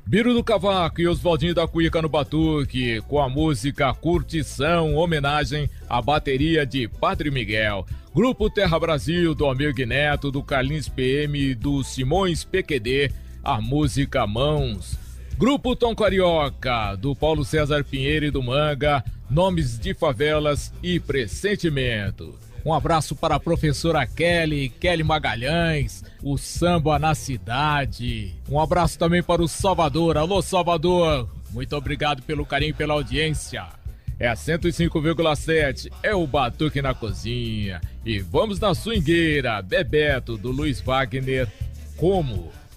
Biro do Cavaco e Oswaldinho da Cuíca no batuque, com a música Curtição, homenagem à bateria de Padre Miguel. Grupo Terra Brasil, do Almir Neto, do Carlinhos PM e do Simões PQD, a música Mãos. Grupo Tom Carioca, do Paulo César Pinheiro e do Manga, Nomes de Favelas e Pressentimento. Um abraço para a professora Kelly Magalhães, o Samba na Cidade. Um abraço também para o Salvador. Alô, Salvador, muito obrigado pelo carinho e pela audiência. É a 105,7, é o Batuque na Cozinha. E vamos na swingueira, Bebeto, do Luiz Wagner, Como?